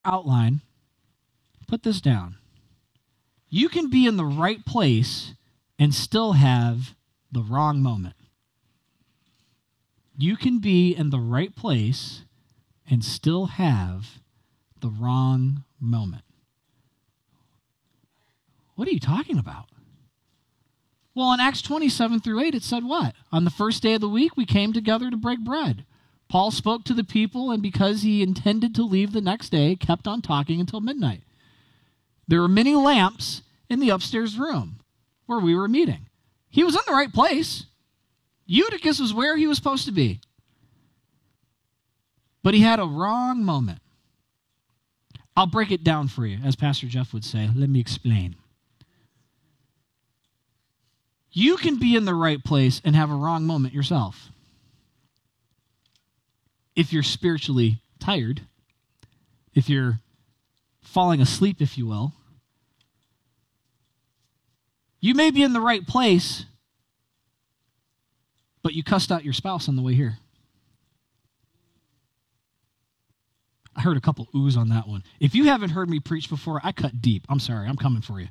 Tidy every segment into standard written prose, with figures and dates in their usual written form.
outline, put this down. You can be in the right place and still have the wrong moment. You can be in the right place and still have the wrong moment. What are you talking about? Well, in Acts 27-8, it said what? On the first day of the week, we came together to break bread. Paul spoke to the people, and because he intended to leave the next day, kept on talking until midnight. There were many lamps in the upstairs room where we were meeting. He was in the right place. Eutychus was where he was supposed to be. But he had a wrong moment. I'll break it down for you, as Pastor Jeff would say. Let me explain. You can be in the right place and have a wrong moment yourself. If you're spiritually tired, if you're falling asleep, if you will, you may be in the right place, but you cussed out your spouse on the way here. I heard a couple oohs on that one. If you haven't heard me preach before, I cut deep. I'm sorry, I'm coming for you.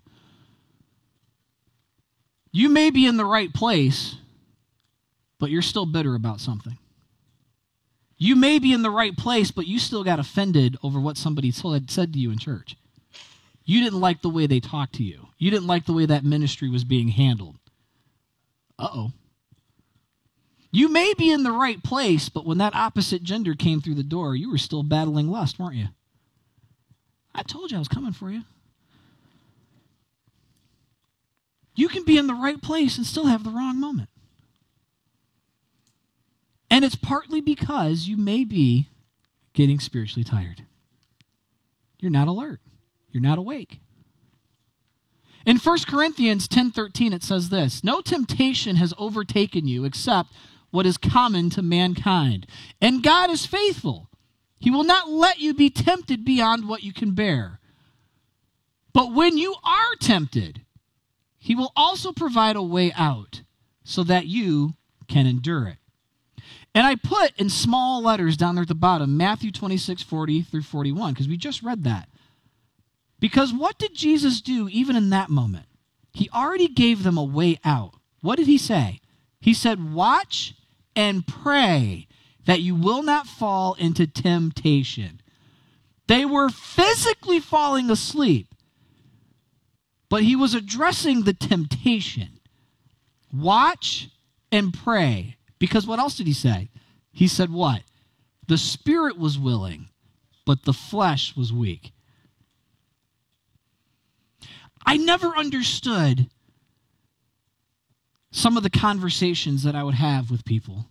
You may be in the right place, but you're still bitter about something. You may be in the right place, but you still got offended over what somebody had said to you in church. You didn't like the way they talked to you. You didn't like the way that ministry was being handled. Uh-oh. You may be in the right place, but when that opposite gender came through the door, you were still battling lust, weren't you? I told you I was coming for you. You can be in the right place and still have the wrong moment. And it's partly because you may be getting spiritually tired. You're not alert. You're not awake. In 1 Corinthians 10:13, it says this, "No temptation has overtaken you except what is common to mankind. And God is faithful. He will not let you be tempted beyond what you can bear. But when you are tempted, he will also provide a way out so that you can endure it." And I put in small letters down there at the bottom, Matthew 26:40-41, because we just read that. Because what did Jesus do even in that moment? He already gave them a way out. What did he say? He said, "Watch and pray that you will not fall into temptation." They were physically falling asleep, but he was addressing the temptation. Watch and pray. Because what else did he say? He said what? The spirit was willing, but the flesh was weak. I never understood some of the conversations that I would have with people.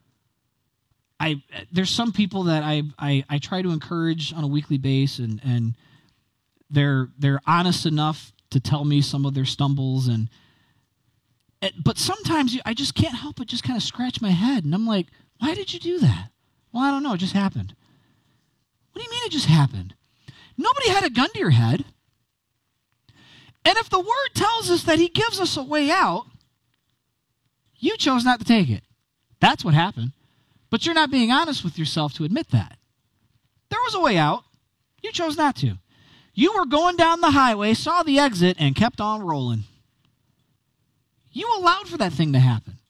There's some people that I try to encourage on a weekly basis, and they're honest enough to tell me some of their stumbles, but sometimes I just can't help but just kind of scratch my head, and I'm like, why did you do that? Well, I don't know, it just happened. What do you mean it just happened? Nobody had a gun to your head. And if the word tells us that he gives us a way out, you chose not to take it. That's what happened. But you're not being honest with yourself to admit that. There was a way out. You chose not to. You were going down the highway, saw the exit, and kept on rolling. You allowed for that thing to happen.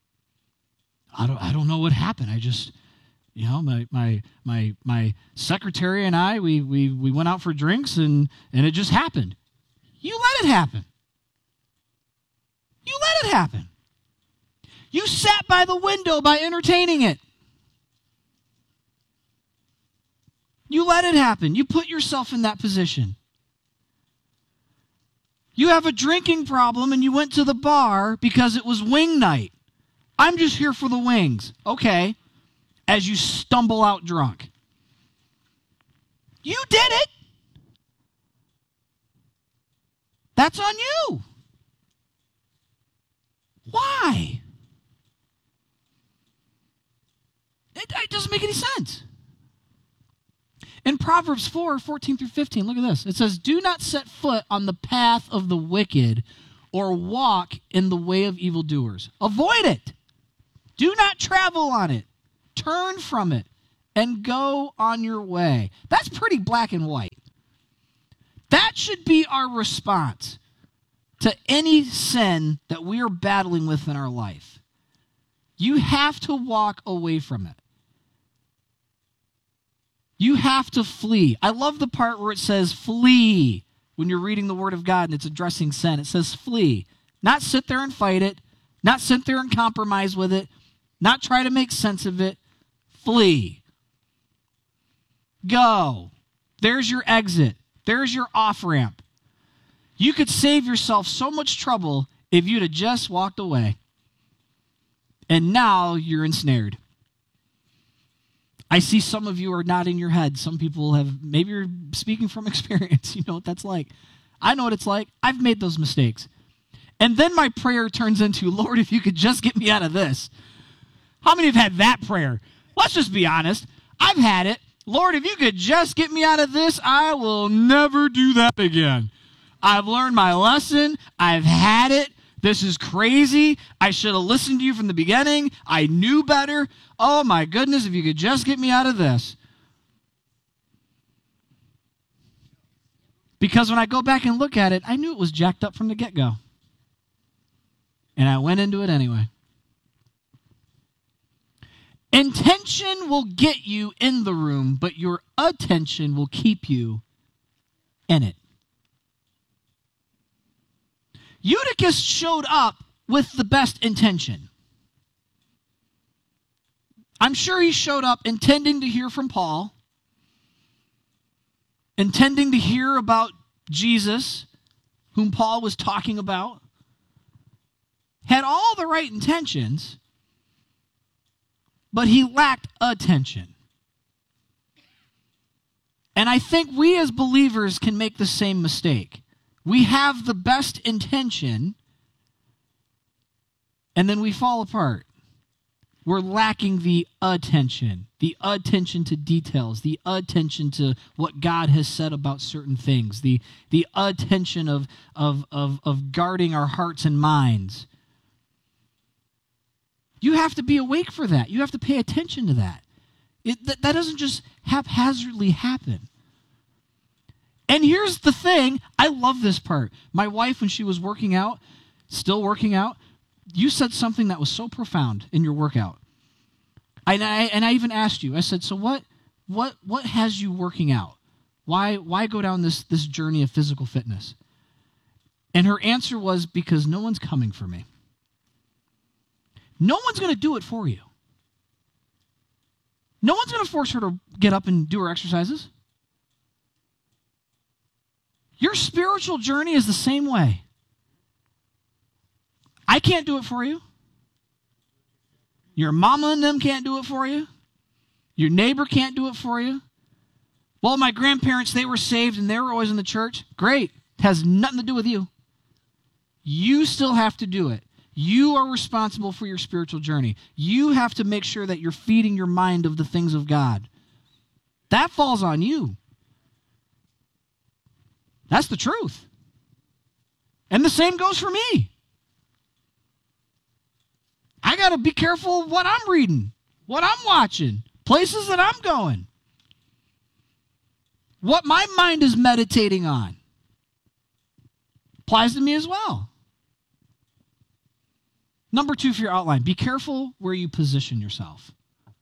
I don't know what happened. I just, my secretary and I, we went out for drinks, and it just happened. You let it happen. You let it happen. You sat by the window by entertaining it. You let it happen. You put yourself in that position. You have a drinking problem and you went to the bar because it was wing night. I'm just here for the wings. Okay. As you stumble out drunk. You did it. That's on you. Why? It doesn't make any sense. In Proverbs 4:14-15, look at this. It says, "Do not set foot on the path of the wicked or walk in the way of evildoers." Avoid it. Do not travel on it. Turn from it and go on your way. That's pretty black and white. That should be our response to any sin that we are battling with in our life. You have to walk away from it. You have to flee. I love the part where it says flee when you're reading the Word of God and it's addressing sin. It says flee. Not sit there and fight it. Not sit there and compromise with it. Not try to make sense of it. Flee. Go. There's your exit. There's your off-ramp. You could save yourself so much trouble if you'd have just walked away. And now you're ensnared. I see some of you are nodding your head. Some people have, maybe you're speaking from experience. You know what that's like. I know what it's like. I've made those mistakes. And then my prayer turns into, Lord, if you could just get me out of this. How many have had that prayer? Let's just be honest. I've had it. Lord, if you could just get me out of this, I will never do that again. I've learned my lesson. I've had it. This is crazy. I should have listened to you from the beginning. I knew better. Oh my goodness, if you could just get me out of this. Because when I go back and look at it, I knew it was jacked up from the get-go. And I went into it anyway. Intention will get you in the room, but your attention will keep you in it. Eutychus showed up with the best intention. I'm sure he showed up intending to hear from Paul, intending to hear about Jesus, whom Paul was talking about, had all the right intentions, but he lacked attention. And I think we as believers can make the same mistake. We have the best intention, and then we fall apart. We're lacking the attention to details, the attention to what God has said about certain things, the attention of guarding our hearts and minds. You have to be awake for that. You have to pay attention to that. That doesn't just haphazardly happen. And here's the thing. I love this part. My wife, when she was working out, still working out, you said something that was so profound in your workout. And I even asked you, I said, so what has you working out? Why go down this journey of physical fitness? And her answer was, because no one's coming for me. No one's going to do it for you. No one's going to force her to get up and do her exercises. Your spiritual journey is the same way. I can't do it for you. Your mama and them can't do it for you. Your neighbor can't do it for you. Well, my grandparents, they were saved and they were always in the church. Great. It has nothing to do with you. You still have to do it. You are responsible for your spiritual journey. You have to make sure that you're feeding your mind of the things of God. That falls on you. That's the truth. And the same goes for me. I got to be careful what I'm reading, what I'm watching, places that I'm going, what my mind is meditating on. Applies to me as well. Number 2 for your outline, be careful where you position yourself.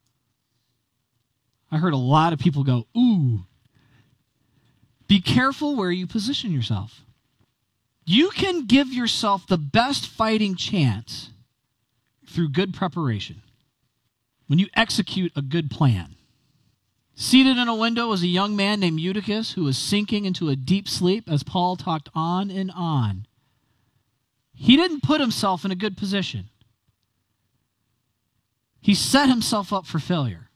I heard a lot of people go, ooh. Be careful where you position yourself. You can give yourself the best fighting chance through good preparation, when you execute a good plan. Seated in a window was a young man named Eutychus who was sinking into a deep sleep as Paul talked on and on. He didn't put himself in a good position. He set himself up for failure.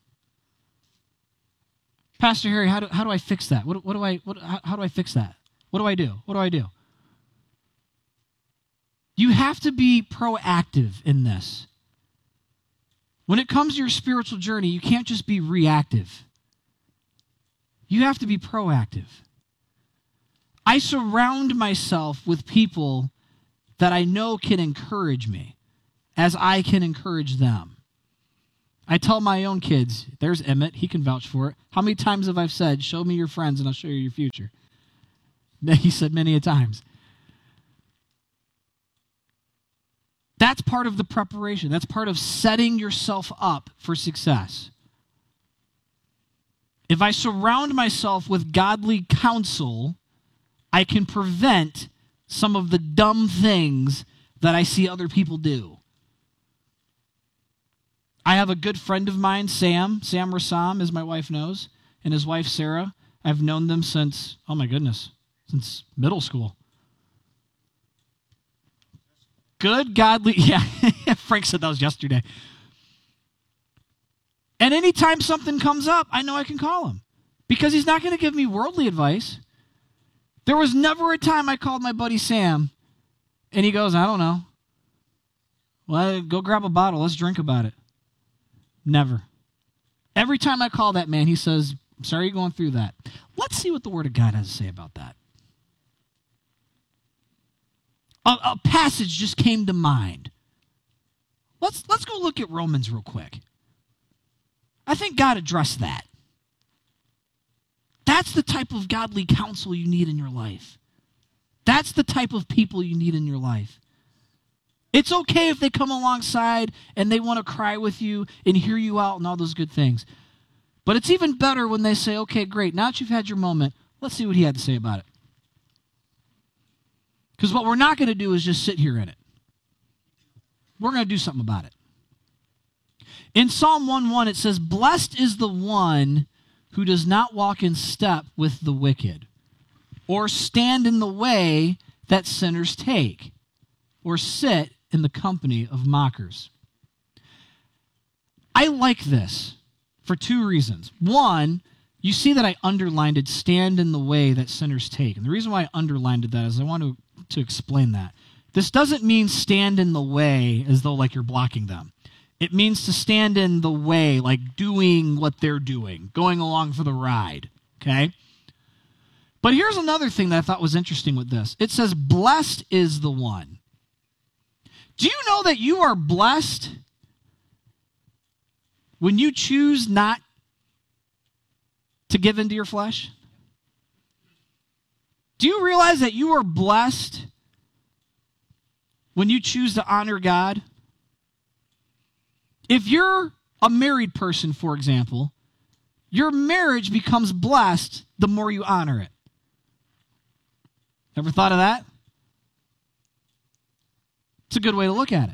Pastor Harry, how do I fix that? How do I fix that? What do I do? What do I do? You have to be proactive in this. When it comes to your spiritual journey, you can't just be reactive. You have to be proactive. I surround myself with people that I know can encourage me as I can encourage them. I tell my own kids, there's Emmett, he can vouch for it. How many times have I said, show me your friends and I'll show you your future? He said many a times. That's part of the preparation. That's part of setting yourself up for success. If I surround myself with godly counsel, I can prevent some of the dumb things that I see other people do. I have a good friend of mine, Sam Rassam, as my wife knows, and his wife, Sarah. I've known them since, oh my goodness, since middle school. Good, godly, yeah, Frank said that was yesterday. And anytime something comes up, I know I can call him because he's not going to give me worldly advice. There was never a time I called my buddy Sam and he goes, I don't know. Well, go grab a bottle. Let's drink about it. Never. Every time I call that man, he says, I'm sorry you're going through that. Let's see what the Word of God has to say about that. A passage just came to mind. Let's go look at Romans real quick. I think God addressed that. That's the type of godly counsel you need in your life. That's the type of people you need in your life. It's okay if they come alongside and they want to cry with you and hear you out and all those good things. But it's even better when they say, okay, great, now that you've had your moment, let's see what he had to say about it. Because what we're not going to do is just sit here in it. We're going to do something about it. In Psalm 1:1, it says, blessed is the one who does not walk in step with the wicked, or stand in the way that sinners take, or sit in the company of mockers. I like this for two reasons. One, you see that I underlined it, stand in the way that sinners take. And the reason why I underlined that is I want to explain that. This doesn't mean stand in the way as though like you're blocking them. It means to stand in the way, like doing what they're doing, going along for the ride, okay? But here's another thing that I thought was interesting with this. It says, blessed is the one. Do you know that you are blessed when you choose not to give into your flesh? Do you realize that you are blessed when you choose to honor God? If you're a married person, for example, your marriage becomes blessed the more you honor it. Ever thought of that? It's a good way to look at it.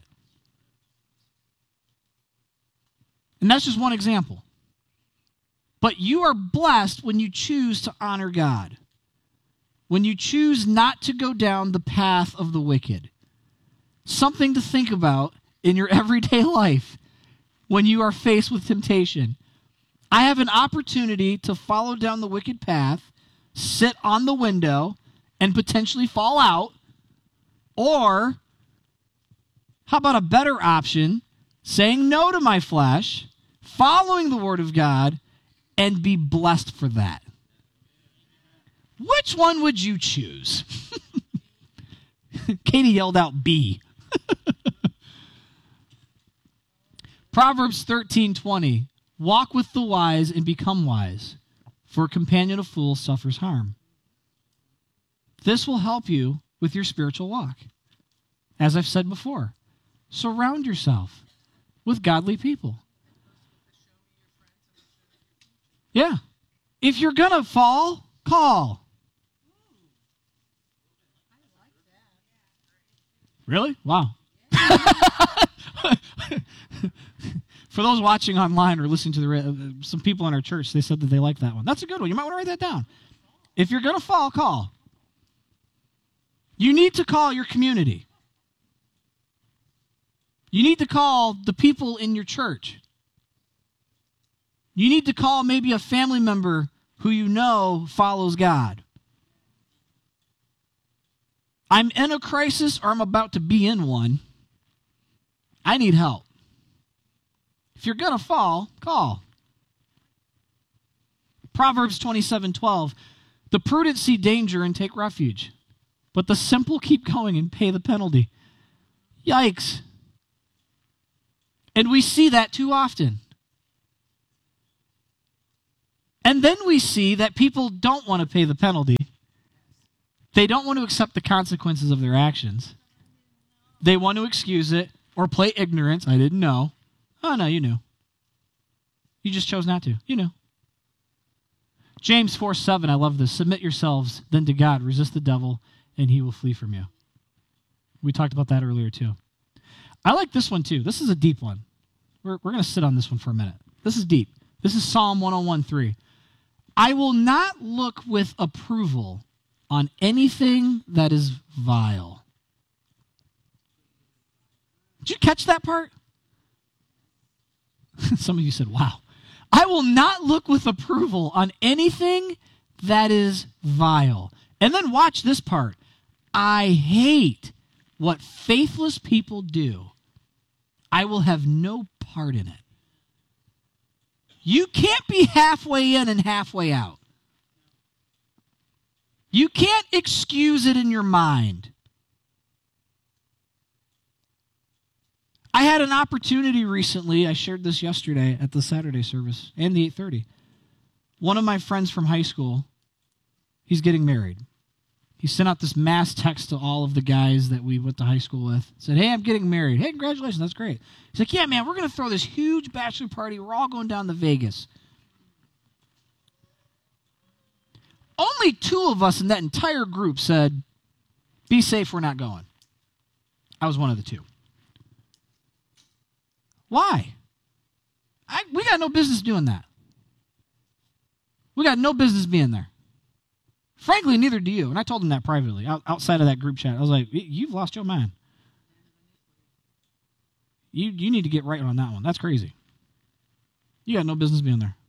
And that's just one example. But you are blessed when you choose to honor God. When you choose not to go down the path of the wicked. Something to think about in your everyday life when you are faced with temptation. I have an opportunity to follow down the wicked path, sit on the window, and potentially fall out. Or, how about a better option, saying no to my flesh, following the Word of God, and be blessed for that? Which one would you choose? Katie yelled out B. Proverbs 13:20, walk with the wise and become wise, for a companion of fools suffers harm. This will help you with your spiritual walk. As I've said before, surround yourself with godly people. Yeah. If you're going to fall, call. Really? Wow. For those watching online or listening to some people in our church, they said that they like that one. That's a good one. You might want to write that down. If you're going to fall, call. You need to call your community. You need to call the people in your church. You need to call maybe a family member who you know follows God. I'm in a crisis or I'm about to be in one. I need help. If you're going to fall, call. Proverbs 27:12, the prudent see danger and take refuge, but the simple keep going and pay the penalty. Yikes. And we see that too often. And then we see that people don't want to pay the penalty. They don't want to accept the consequences of their actions. They want to excuse it or play ignorance. I didn't know. Oh, no, you knew. You just chose not to. You knew. James 4:7, I love this. Submit yourselves then to God. Resist the devil, and he will flee from you. We talked about that earlier, too. I like this one, too. This is a deep one. We're going to sit on this one for a minute. This is deep. This is Psalm 101:3. I will not look with approval on anything that is vile. Did you catch that part? Some of you said, wow. I will not look with approval on anything that is vile. And then watch this part. I hate what faithless people do. I will have no part in it. You can't be halfway in and halfway out. You can't excuse it in your mind. I had an opportunity recently, I shared this yesterday at the Saturday service and the 8:30. One of my friends from high school, he's getting married. He sent out this mass text to all of the guys that we went to high school with. Said, hey, I'm getting married. Hey, congratulations, that's great. He's like, yeah, man, we're going to throw this huge bachelor party. We're all going down to Vegas. Only 2 of us in that entire group said, be safe, we're not going. I was one of the 2. Why? We got no business doing that. We got no business being there. Frankly, neither do you. And I told him that privately, outside of that group chat. I was like, you've lost your mind. You need to get right on that one. That's crazy. You got no business being there.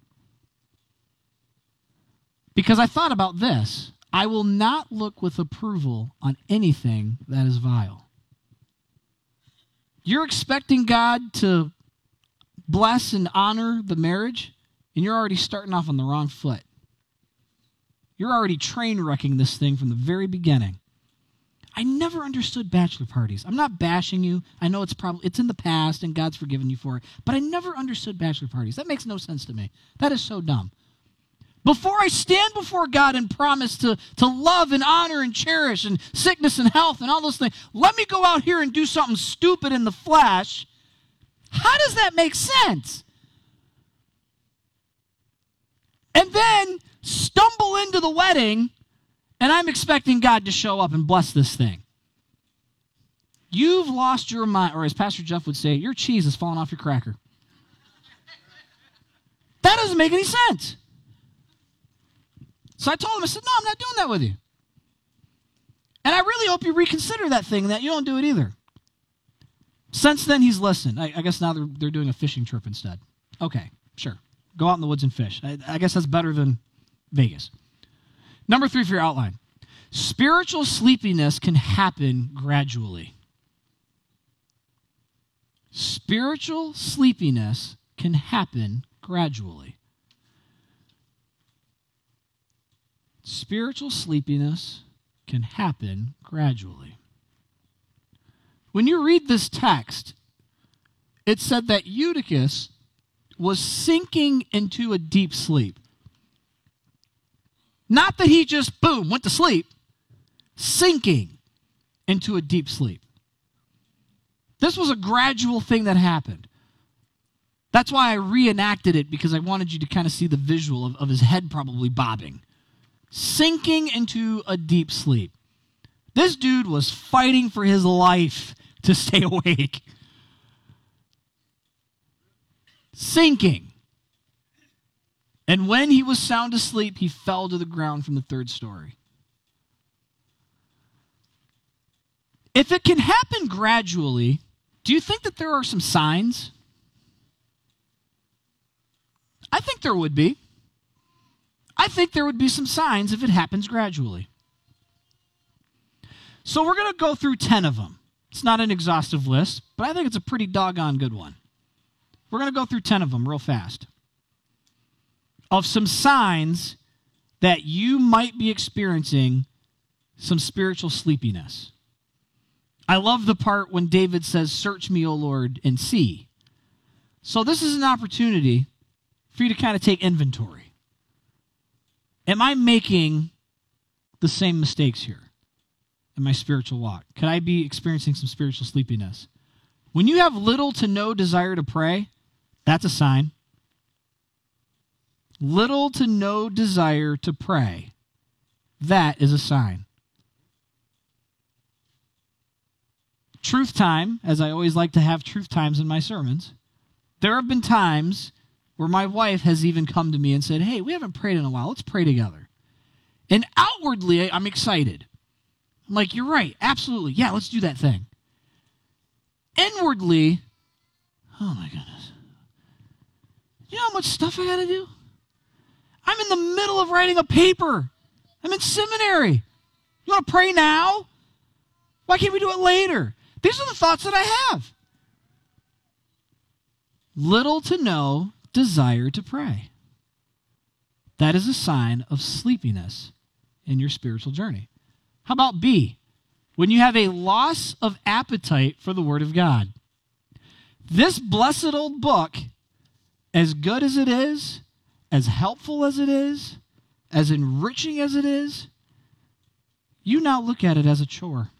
Because I thought about this. I will not look with approval on anything that is vile. You're expecting God to bless and honor the marriage, and you're already starting off on the wrong foot. You're already train wrecking this thing from the very beginning. I never understood bachelor parties. I'm not bashing you. I know it's in the past and God's forgiven you for it, but I never understood bachelor parties. That makes no sense to me. That is so dumb. Before I stand before God and promise to love and honor and cherish and sickness and health and all those things, let me go out here and do something stupid in the flesh. How does that make sense? And then stumble into the wedding, and I'm expecting God to show up and bless this thing. You've lost your mind, or as Pastor Jeff would say, your cheese is falling off your cracker. That doesn't make any sense. So I told him, I said, no, I'm not doing that with you. And I really hope you reconsider that thing, that you don't do it either. Since then, he's listened. I guess now they're doing a fishing trip instead. Okay, sure. Go out in the woods and fish. I guess that's better than Vegas. Number 3 for your outline. Spiritual sleepiness can happen gradually. Spiritual sleepiness can happen gradually. Spiritual sleepiness can happen gradually. When you read this text, it said that Eutychus was sinking into a deep sleep. Not that he just, boom, went to sleep. Sinking into a deep sleep. This was a gradual thing that happened. That's why I reenacted it, because I wanted you to kind of see the visual of his head probably bobbing. Sinking into a deep sleep. This dude was fighting for his life to stay awake. Sinking. And when he was sound asleep, he fell to the ground from the 3rd story. If it can happen gradually, do you think that there are some signs? I think there would be. I think there would be some signs if it happens gradually. So we're going to go through 10 of them. It's not an exhaustive list, but I think it's a pretty doggone good one. We're going to go through 10 of them real fast. Of some signs that you might be experiencing some spiritual sleepiness. I love the part when David says, search me, O Lord, and see. So this is an opportunity for you to kind of take inventory. Am I making the same mistakes here in my spiritual walk? Could I be experiencing some spiritual sleepiness? When you have little to no desire to pray, that's a sign. Little to no desire to pray, that is a sign. Truth time, as I always like to have truth times in my sermons, there have been times where my wife has even come to me and said, hey, we haven't prayed in a while. Let's pray together. And outwardly, I'm excited. I'm like, you're right. Absolutely. Yeah, let's do that thing. Inwardly, oh my goodness. You know how much stuff I got to do? I'm in the middle of writing a paper. I'm in seminary. You want to pray now? Why can't we do it later? These are the thoughts that I have. Little to no desire to pray. That is a sign of sleepiness in your spiritual journey. How about B? When you have a loss of appetite for the Word of God. This blessed old book, as good as it is, as helpful as it is, as enriching as it is, you now look at it as a chore.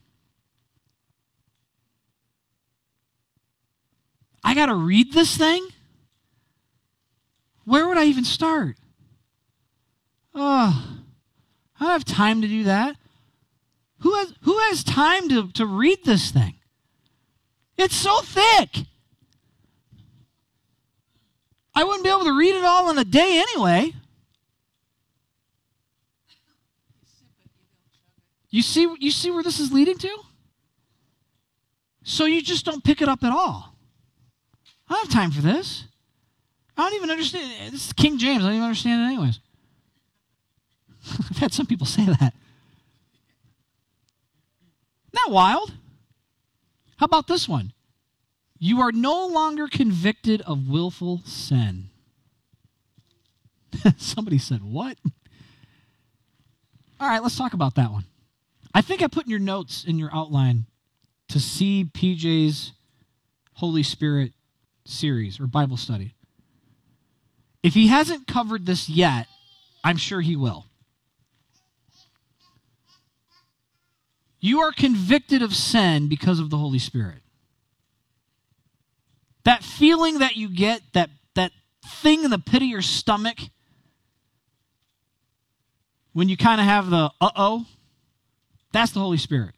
I got to read this thing? Where would I even start? Oh, I don't have time to do that. Who has time to read this thing? It's so thick. I wouldn't be able to read it all in a day anyway. You see where this is leading to? So you just don't pick it up at all. I don't have time for this. I don't even understand. This is King James. I don't even understand it anyways. I've had some people say that. Isn't that wild? How about this one? You are no longer convicted of willful sin. Somebody said, what? All right, let's talk about that one. I think I put in your notes in your outline to see PJ's Holy Spirit series or Bible study. If he hasn't covered this yet, I'm sure he will. You are convicted of sin because of the Holy Spirit. That feeling that you get, that thing in the pit of your stomach, when you kind of have the uh-oh, that's the Holy Spirit.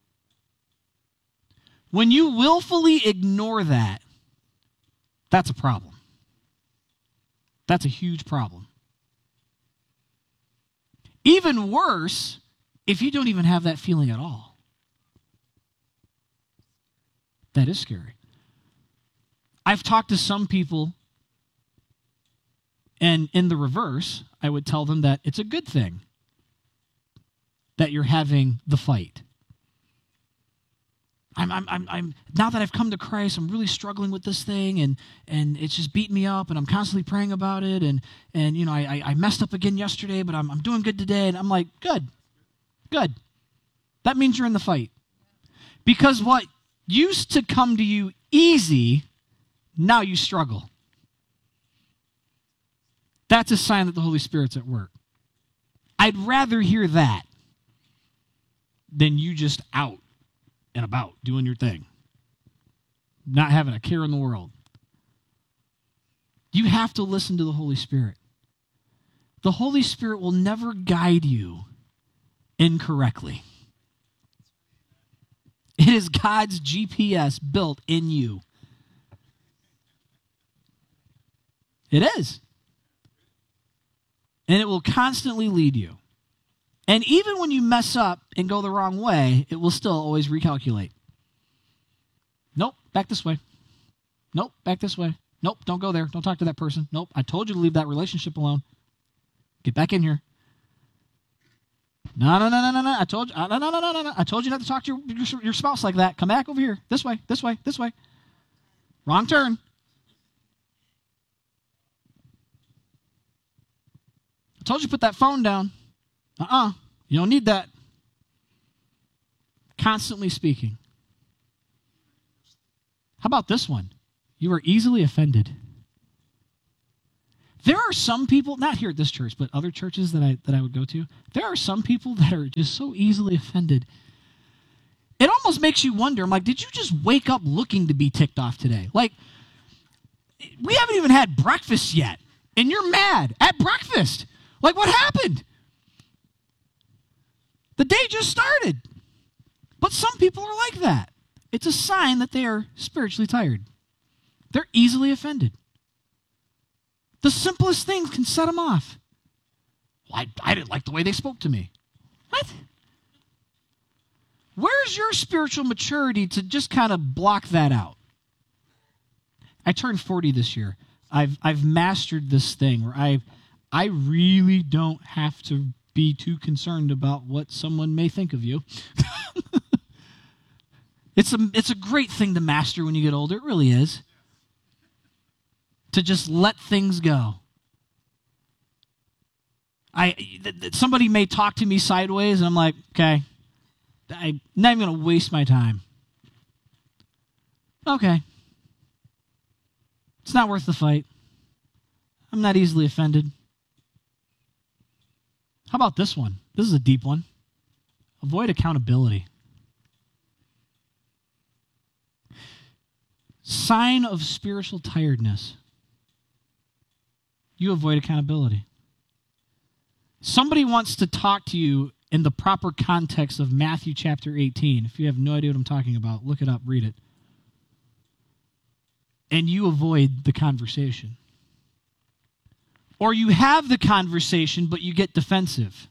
When you willfully ignore that, that's a problem. That's a huge problem. Even worse, if you don't even have that feeling at all. That is scary. I've talked to some people, and in the reverse, I would tell them that it's a good thing that you're having the fight. I'm now that I've come to Christ, I'm really struggling with this thing, and it's just beating me up, and I'm constantly praying about it, and you know, I messed up again yesterday, but I'm doing good today, and I'm like, good. That means you're in the fight. Because what used to come to you easy, now you struggle. That's a sign that the Holy Spirit's at work. I'd rather hear that than you just out and about doing your thing, not having a care in the world. You have to listen to the Holy Spirit. The Holy Spirit will never guide you incorrectly. It is God's GPS built in you. It is. And it will constantly lead you. And even when you mess up and go the wrong way, it will still always recalculate. Nope, back this way. Nope, back this way. Nope, don't go there. Don't talk to that person. Nope, I told you to leave that relationship alone. Get back in here. No. I told you. No. I told you not to talk to your spouse like that. Come back over here. This way. Wrong turn. I told you to put that phone down. You don't need that. Constantly speaking. How about this one? You are easily offended. There are some people, not here at this church, but other churches that I would go to, there are some people that are just so easily offended. It almost makes you wonder, I'm like, did you just wake up looking to be ticked off today? Like, we haven't even had breakfast yet, and you're mad at breakfast. Like, what happened? The day just started. But some people are like that. It's a sign that they are spiritually tired. They're easily offended. The simplest things can set them off. Well, I didn't like the way they spoke to me. What? Where's your spiritual maturity to just kind of block that out? I turned 40 this year. I've mastered this thing where I really don't have to be too concerned about what someone may think of you. It's a great thing to master when you get older. It really is. To just let things go. Somebody may talk to me sideways, and I'm like, okay, I'm not even going to waste my time. Okay. It's not worth the fight. I'm not easily offended. How about this one? This is a deep one. Avoid accountability. Sign of spiritual tiredness. You avoid accountability. Somebody wants to talk to you in the proper context of Matthew chapter 18. If you have no idea what I'm talking about, look it up, read it. And you avoid the conversation. Or you have the conversation, but you get defensive.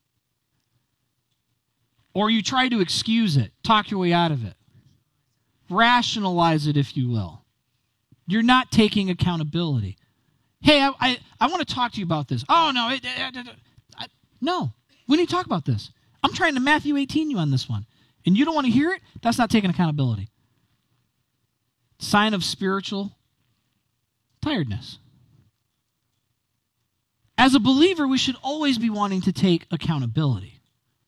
Or you try to excuse it, talk your way out of it. Rationalize it, if you will. You're not taking accountability. Hey, I want to talk to you about this. Oh, no. No. We need to talk about this. I'm trying to Matthew 18 you on this one. And you don't want to hear it? That's not taking accountability. Sign of spiritual tiredness. As a believer, we should always be wanting to take accountability.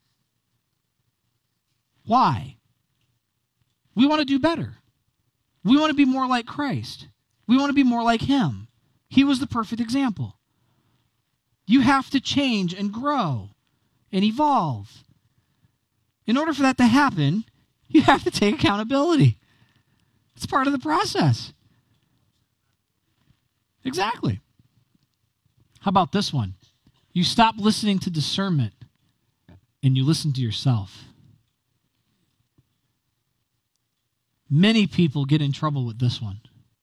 Why? We want to do better. We want to be more like Christ. We want to be more like Him. He was the perfect example. You have to change and grow and evolve. In order for that to happen, you have to take accountability. It's part of the process. Exactly. How about this one? You stop listening to discernment and you listen to yourself. Many people get in trouble with this one.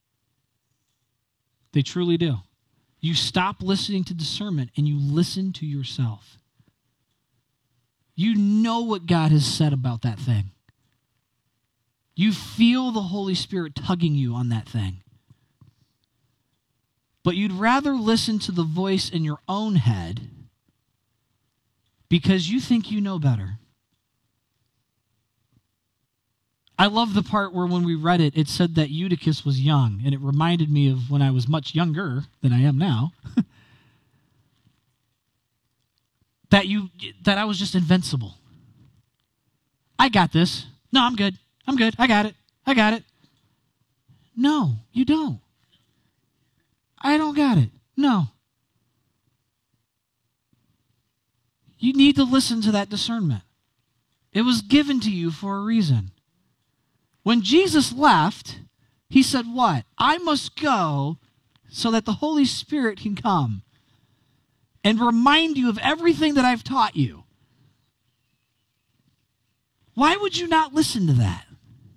They truly do. You stop listening to discernment and you listen to yourself. You know what God has said about that thing. You feel the Holy Spirit tugging you on that thing. But you'd rather listen to the voice in your own head because you think you know better. I love the part where when we read it, it said that Eutychus was young, and it reminded me of when I was much younger than I am now. that I was just invincible. I got this. No, I'm good. I got it. No, you don't. I don't got it. No. You need to listen to that discernment. It was given to you for a reason. When Jesus left, He said what? I must go so that the Holy Spirit can come and remind you of everything that I've taught you. Why would you not listen to that?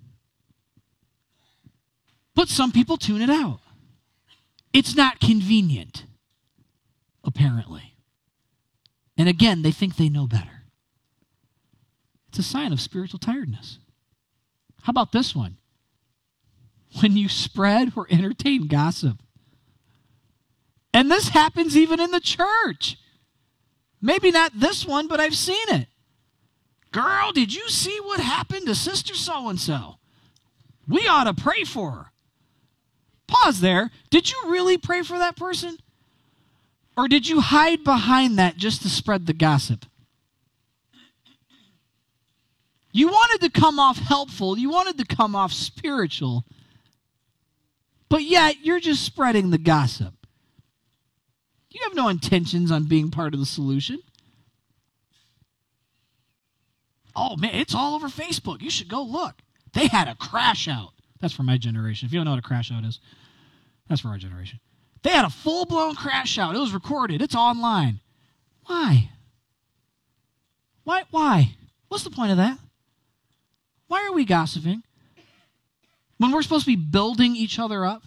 But some people tune it out. It's not convenient, apparently. And again, they think they know better. It's a sign of spiritual tiredness. How about this one? When you spread or entertain gossip. And this happens even in the church. Maybe not this one, but I've seen it. Girl, did you see what happened to Sister So-and-so? We ought to pray for her. Pause there. Did you really pray for that person? Or did you hide behind that just to spread the gossip? You wanted to come off helpful. You wanted to come off spiritual. But yet, you're just spreading the gossip. You have no intentions on being part of the solution. Oh, man, it's all over Facebook. You should go look. They had a crash out. That's for my generation. If you don't know what a crash out is, that's for our generation. They had a full-blown crash out. It was recorded. It's online. Why? Why? What's the point of that? Why are we gossiping when we're supposed to be building each other up?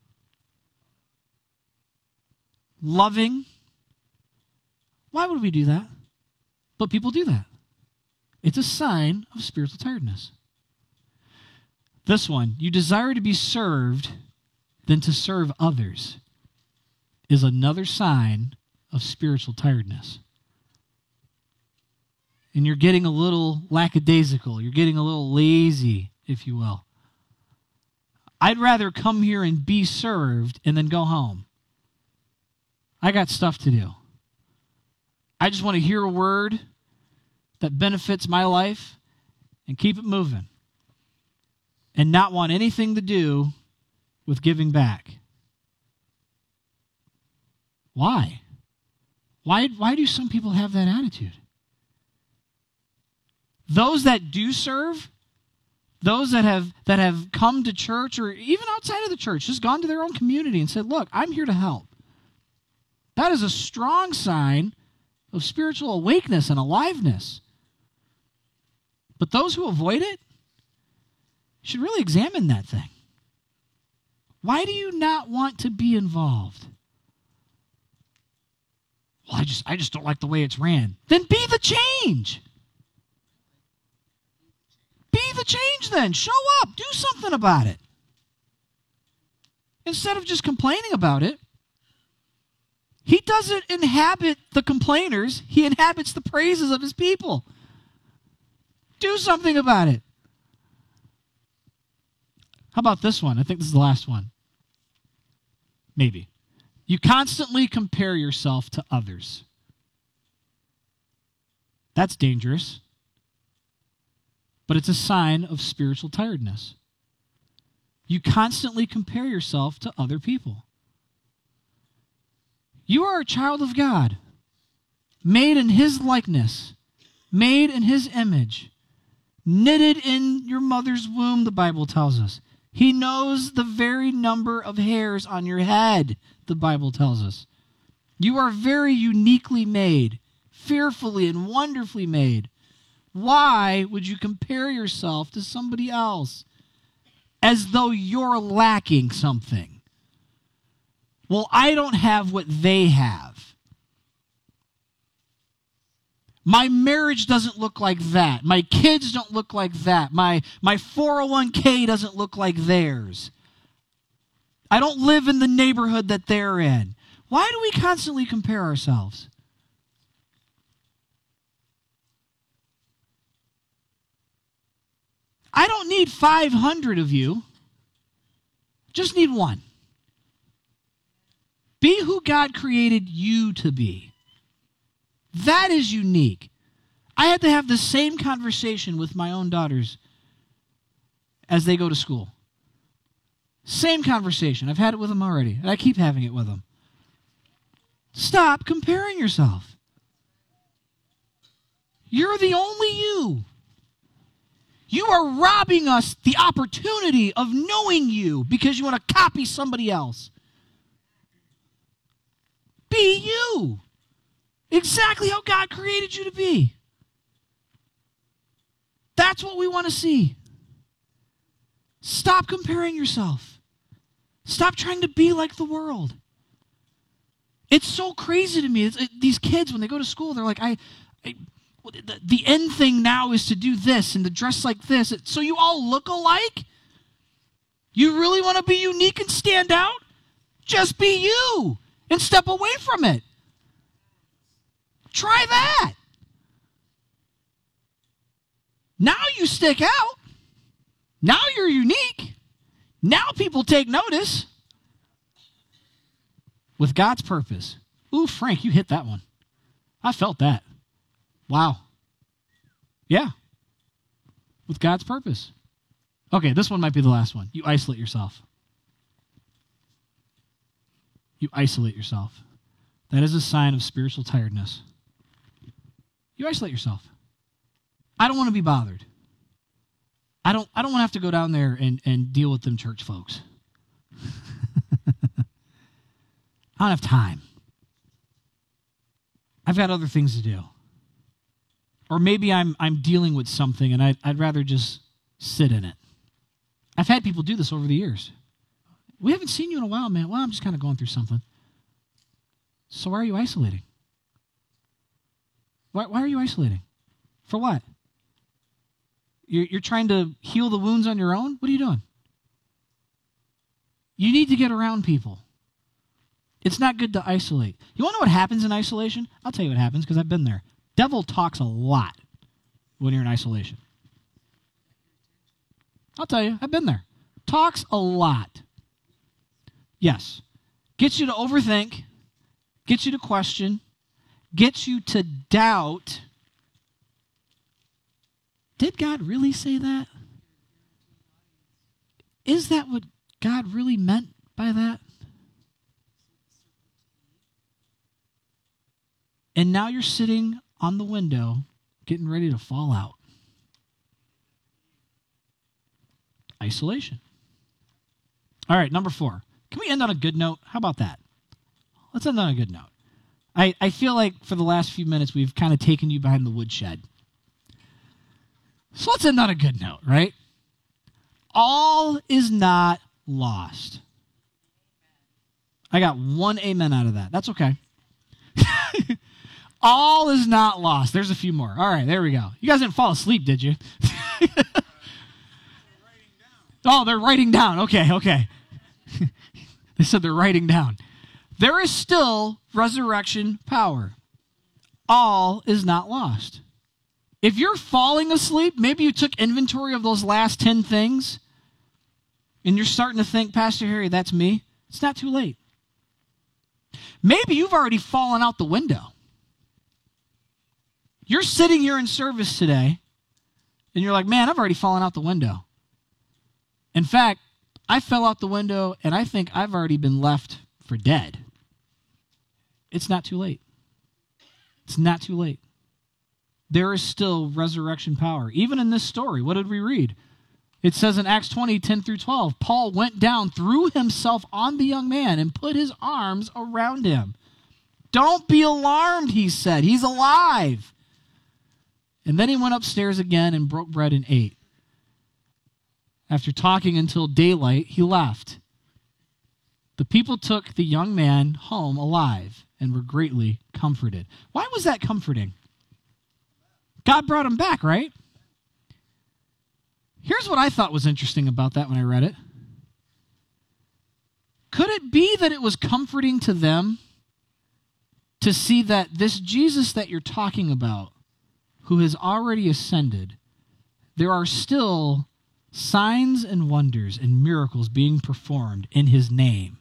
Loving? Why would we do that? But people do that. It's a sign of spiritual tiredness. This one, you desire to be served than to serve others, is another sign of spiritual tiredness. And you're getting a little lackadaisical. You're getting a little lazy, if you will. I'd rather come here and be served and then go home. I got stuff to do. I just want to hear a word that benefits my life and keep it moving. And not want anything to do with giving back. Why? Why do some people have that attitude? Those that do serve, those that have come to church or even outside of the church, just gone to their own community and said, look, I'm here to help. That is a strong sign of spiritual awakeness and aliveness. But those who avoid it should really examine that thing. Why do you not want to be involved? Well, I just don't like the way it's ran. Then be the change. Be the change then. Show up. Do something about it. Instead of just complaining about it, he doesn't inhabit the complainers. He inhabits the praises of his people. Do something about it. How about this one? I think this is the last one. Maybe. You constantly compare yourself to others. That's dangerous. But it's a sign of spiritual tiredness. You constantly compare yourself to other people. You are a child of God, made in His likeness, made in His image, knitted in your mother's womb, the Bible tells us. He knows the very number of hairs on your head, the Bible tells us. You are very uniquely made, fearfully and wonderfully made. Why would you compare yourself to somebody else as though you're lacking something? Well, I don't have what they have. My marriage doesn't look like that. My kids don't look like that. My 401k doesn't look like theirs. I don't live in the neighborhood that they're in. Why do we constantly compare ourselves? I don't need 500 of you. Just need one. Be who God created you to be. That is unique. I had to have the same conversation with my own daughters as they go to school. Same conversation. I've had it with them already, and I keep having it with them. Stop comparing yourself. You're the only you. You are robbing us the opportunity of knowing you because you want to copy somebody else. Be you. Exactly how God created you to be. That's what we want to see. Stop comparing yourself. Stop trying to be like the world. It's so crazy to me. These kids, when they go to school, they're like, the end thing now is to do this and to dress like this. So you all look alike? You really want to be unique and stand out? Just be you and step away from it. Try that. Now you stick out. Now you're unique. Now people take notice. With God's purpose. Ooh, Frank, you hit that one. I felt that. Wow. Yeah. With God's purpose. Okay, this one might be the last one. You isolate yourself. You isolate yourself. that is a sign of spiritual tiredness. You isolate yourself. I don't want to be bothered. I don't want to have to go down there and deal with them church folks. I don't have time. I've got other things to do. Or maybe I'm dealing with something and I'd rather just sit in it. I've had people do this over the years. We haven't seen you in a while, man. Well, I'm just kind of going through something. So why are you isolating? Why are you isolating? For what? You're trying to heal the wounds on your own? What are you doing? You need to get around people. It's not good to isolate. You want to know what happens in isolation? I'll tell you what happens because I've been there. Devil talks a lot when you're in isolation. I'll tell you, I've been there. Talks a lot. Yes. Gets you to overthink, gets you to question, gets you to doubt. Did God really say that? Is that what God really meant by that? And now you're sitting on the window getting ready to fall out. Isolation. All right, number 4. Can we end on a good note? How about that? Let's end on a good note. I feel like for the last few minutes we've kind of taken you behind the woodshed. So let's end on a good note, right? All is not lost. I got one amen out of that. That's okay. All is not lost. There's a few more. All right, there we go. You guys didn't fall asleep, did you? Oh, they're writing down. Okay. They said they're writing down. There is still resurrection power. All is not lost. If you're falling asleep, maybe you took inventory of those last 10 things, and you're starting to think, Pastor Harry, that's me. It's not too late. Maybe you've already fallen out the window. You're sitting here in service today, and you're like, man, I've already fallen out the window. In fact, I fell out the window, and I think I've already been left for dead. It's not too late. It's not too late. There is still resurrection power. Even in this story, what did we read? It says in Acts 20, 10 through 12, Paul went down, threw himself on the young man, and put his arms around him. Don't be alarmed, he said. He's alive. And then he went upstairs again and broke bread and ate. After talking until daylight, he left. The people took the young man home alive and were greatly comforted. Why was that comforting? God brought him back, right? Here's what I thought was interesting about that when I read it. Could it be that it was comforting to them to see that this Jesus that you're talking about, who has already ascended, there are still signs and wonders and miracles being performed in his name.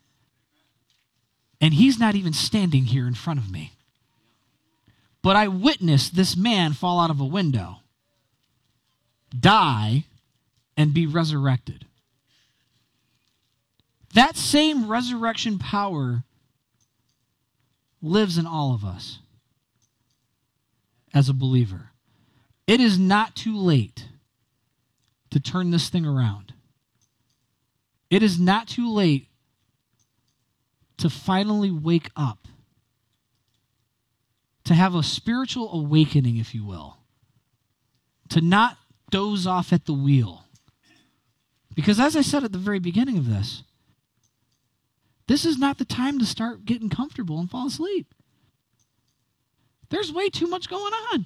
And he's not even standing here in front of me. But I witnessed this man fall out of a window, die, and be resurrected. That same resurrection power lives in all of us as a believer. It is not too late to turn this thing around. It is not too late to finally wake up, to have a spiritual awakening, if you will, to not doze off at the wheel. Because as I said at the very beginning of this is not the time to start getting comfortable and fall asleep. There's way too much going on.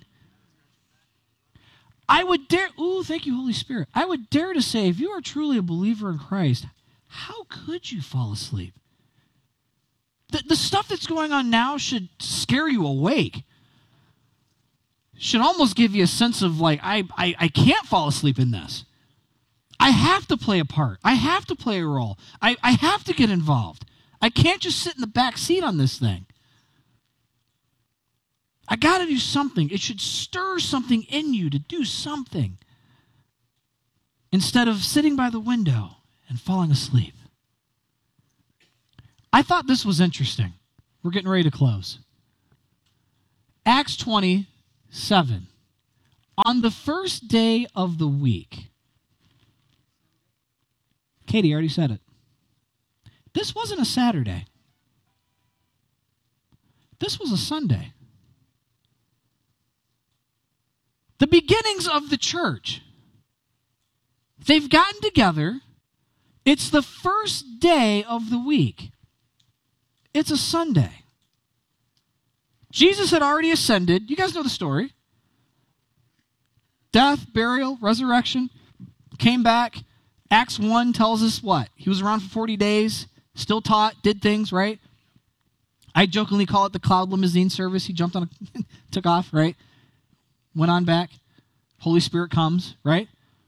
I would dare, thank you, Holy Spirit. I would dare to say, if you are truly a believer in Christ, how could you fall asleep? The stuff that's going on now should scare you awake. Should almost give you a sense of like, I can't fall asleep in this. I have to play a part. I have to play a role. I have to get involved. I can't just sit in the back seat on this thing. I got to do something. It should stir something in you to do something instead of sitting by the window and falling asleep. I thought this was interesting. We're getting ready to close. Acts 27. On the first day of the week. Katie already said it. This wasn't a Saturday. This was a Sunday. The beginnings of the church. They've gotten together. It's the first day of the week. It's a Sunday. Jesus had already ascended. You guys know the story. Death, burial, resurrection, came back. Acts 1 tells us what? He was around for 40 days, still taught, did things, right? I jokingly call it the cloud limousine service. He jumped on, took off, right? Went on back. Holy Spirit comes, right?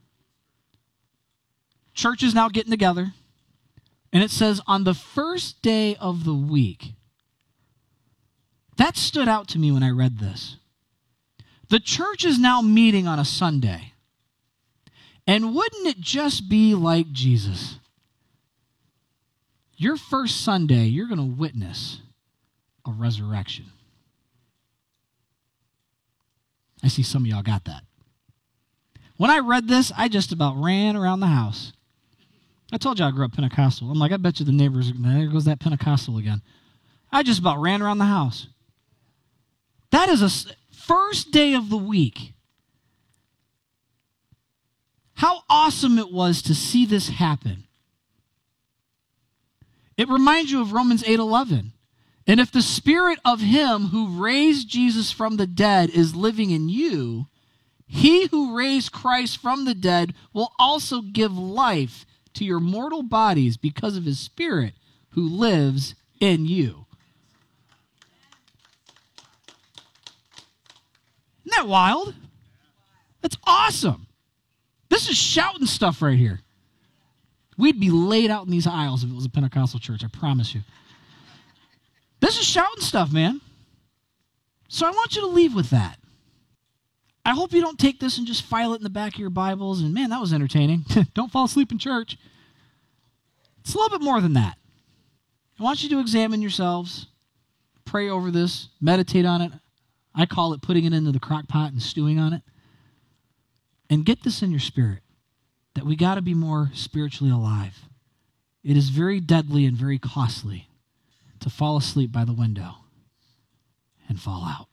Church is now getting together. And it says, on the first day of the week. That stood out to me when I read this. The church is now meeting on a Sunday. And wouldn't it just be like Jesus? Your first Sunday, you're going to witness a resurrection. I see some of y'all got that. When I read this, I just about ran around the house. I told you I grew up Pentecostal. I'm like, I bet you the neighbors, there goes that Pentecostal again. I just about ran around the house. That is a first day of the week. How awesome it was to see this happen. It reminds you of Romans 8:11. And if the spirit of him who raised Jesus from the dead is living in you, he who raised Christ from the dead will also give life to your mortal bodies because of his spirit who lives in you. Isn't that wild? That's awesome. This is shouting stuff right here. We'd be laid out in these aisles if it was a Pentecostal church, I promise you. This is shouting stuff, man. So I want you to leave with that. I hope you don't take this and just file it in the back of your Bibles and, man, that was entertaining. Don't fall asleep in church. It's a little bit more than that. I want you to examine yourselves, pray over this, meditate on it. I call it putting it into the crock pot and stewing on it. And get this in your spirit, that we got to be more spiritually alive. It is very deadly and very costly to fall asleep by the window and fall out.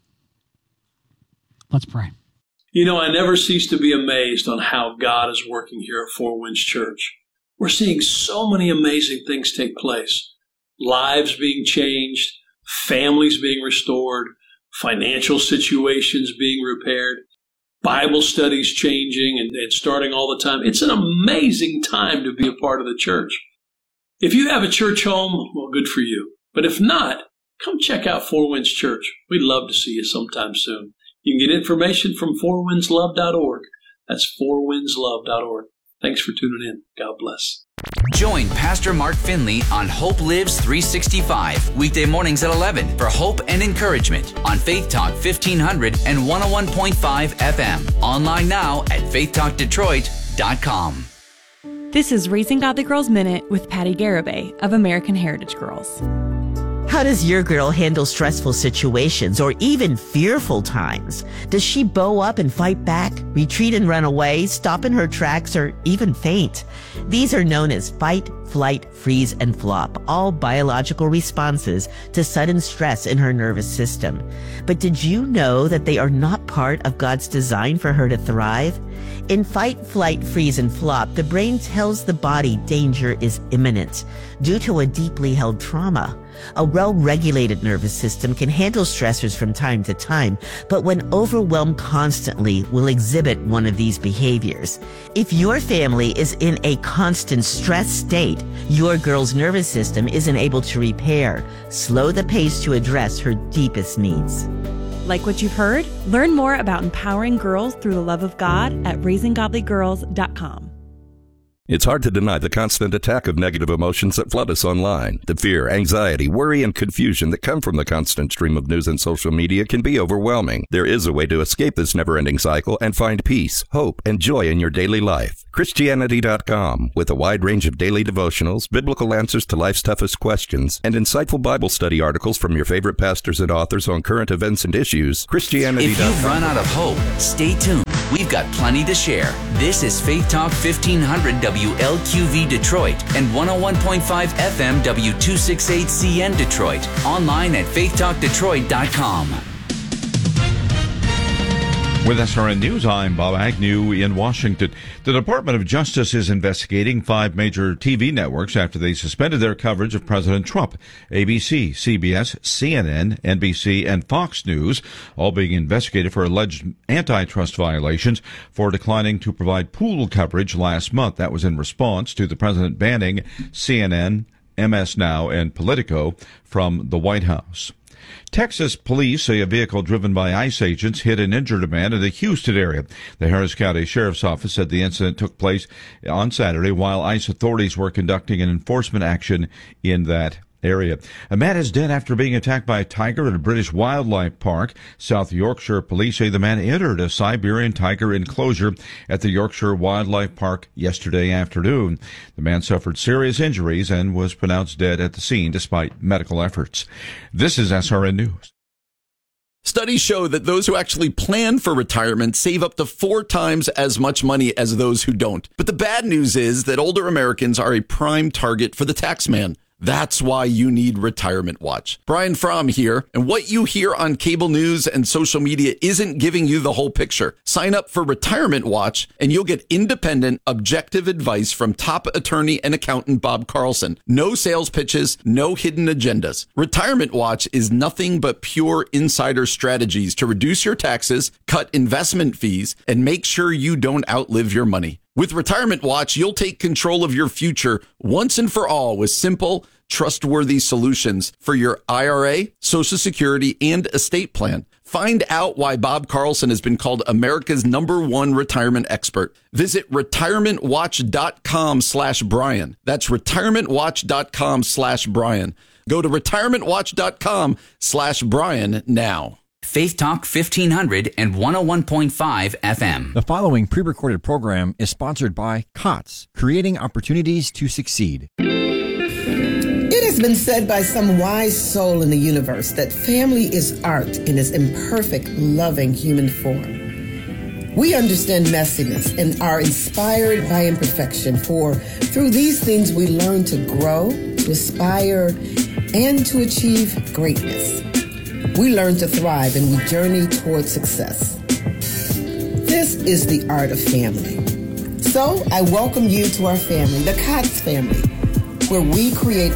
Let's pray. You know, I never cease to be amazed on how God is working here at Four Winds Church. We're seeing so many amazing things take place. Lives being changed, families being restored, financial situations being repaired, Bible studies changing and starting all the time. It's an amazing time to be a part of the church. If you have a church home, well, good for you. But if not, come check out Four Winds Church. We'd love to see you sometime soon. You can get information from fourwindslove.org. That's fourwindslove.org. Thanks for tuning in. God bless. Join Pastor Mark Finley on Hope Lives 365, weekday mornings at 11 for hope and encouragement on Faith Talk 1500 and 101.5 FM. Online now at faithtalkdetroit.com. This is Raising Godly Girls Minute with Patty Garibay of American Heritage Girls. How does your girl handle stressful situations or even fearful times? Does she bow up and fight back, retreat and run away, stop in her tracks, or even faint? These are known as fight, flight, freeze, and flop, all biological responses to sudden stress in her nervous system. But did you know that they are not part of God's design for her to thrive? In fight, flight, freeze, and flop, the brain tells the body danger is imminent due to a deeply held trauma. A well-regulated nervous system can handle stressors from time to time, but when overwhelmed constantly will exhibit one of these behaviors. If your family is in a constant stress state, your girl's nervous system isn't able to repair, slow the pace to address her deepest needs. Like what you've heard? Learn more about empowering girls through the love of God at raisinggodlygirls.com. It's hard to deny the constant attack of negative emotions that flood us online. The fear, anxiety, worry, and confusion that come from the constant stream of news and social media can be overwhelming. There is a way to escape this never-ending cycle and find peace, hope, and joy in your daily life. Christianity.com, with a wide range of daily devotionals, biblical answers to life's toughest questions, and insightful Bible study articles from your favorite pastors and authors on current events and issues. Christianity.com. If you've run out of hope, stay tuned. We've got plenty to share. This is Faith Talk 1500 WLQV Detroit and 101.5 FM W268CN Detroit. Online at faithtalkdetroit.com. With SRN News, I'm Bob Agnew in Washington. The Department of Justice is investigating 5 major TV networks after they suspended their coverage of President Trump. ABC, CBS, CNN, NBC, and Fox News, all being investigated for alleged antitrust violations for declining to provide pool coverage last month. That was in response to the president banning CNN, MS Now, and Politico from the White House. Texas police say a vehicle driven by ICE agents hit and injured a man in the Houston area. The Harris County Sheriff's Office said the incident took place on Saturday while ICE authorities were conducting an enforcement action in that area. A man is dead after being attacked by a tiger at a British wildlife park. South Yorkshire police say the man entered a Siberian tiger enclosure at the Yorkshire Wildlife Park yesterday afternoon. The man suffered serious injuries and was pronounced dead at the scene despite medical efforts. This is SRN News. Studies show that those who actually plan for retirement save up to 4 times as much money as those who don't. But the bad news is that older Americans are a prime target for the tax man. That's why you need Retirement Watch. Brian Fromm here, and what you hear on cable news and social media isn't giving you the whole picture. Sign up for Retirement Watch, and you'll get independent, objective advice from top attorney and accountant Bob Carlson. No sales pitches, no hidden agendas. Retirement Watch is nothing but pure insider strategies to reduce your taxes, cut investment fees, and make sure you don't outlive your money. With Retirement Watch, you'll take control of your future once and for all with simple, trustworthy solutions for your IRA, Social Security, and estate plan. Find out why Bob Carlson has been called America's #1 retirement expert. Visit retirementwatch.com/Brian. That's retirementwatch.com/Brian. Go to retirementwatch.com/Brian now. Faith Talk 1500 and 101.5 FM. The following pre-recorded program is sponsored by COTS, Creating Opportunities to Succeed. It has been said by some wise soul in the universe that family is art in its imperfect, loving human form. We understand messiness and are inspired by imperfection, for through these things we learn to grow, to aspire, and to achieve greatness. We learn to thrive and we journey toward success. This is the art of family. So I welcome you to our family, the COTS family, where we create